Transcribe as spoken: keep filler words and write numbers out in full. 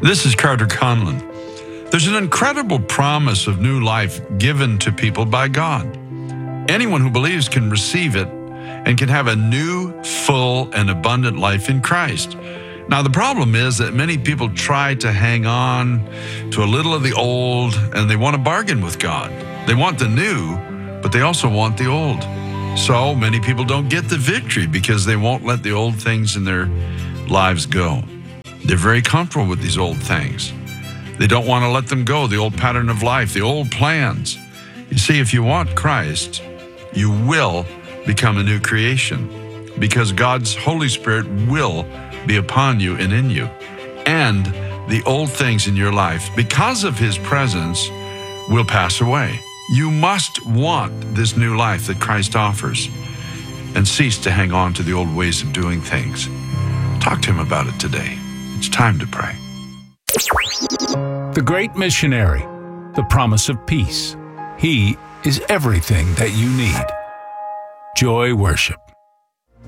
This is Carter Conlon. There's an incredible promise of new life given to people by God. Anyone who believes can receive it and can have a new, full, and abundant life in Christ. Now, the problem is that many people try to hang on to a little of the old, and they want to bargain with God. They want the new, but they also want the old. So many people don't get the victory because they won't let the old things in their lives go. They're very comfortable with these old things. They don't want to let them go, the old pattern of life, the old plans. You see, if you want Christ, you will become a new creation because God's Holy Spirit will be upon you and in you. And the old things in your life, because of His presence, will pass away. You must want this new life that Christ offers and cease to hang on to the old ways of doing things. Talk to Him about it today. It's time to pray. The Great Missionary, the promise of peace. He is everything that you need. Joy Worship.